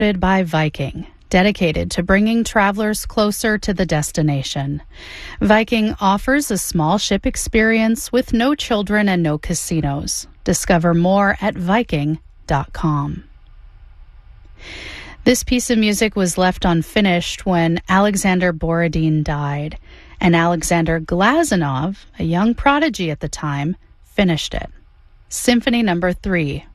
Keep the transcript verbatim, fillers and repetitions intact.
by Viking, dedicated to bringing travelers closer to the destination. Viking offers a small ship experience with no children and no casinos. Discover more at viking dot com. This piece of music was left unfinished when Alexander Borodin died, and Alexander Glazunov, a young prodigy at the time, finished it. Symphony Number Three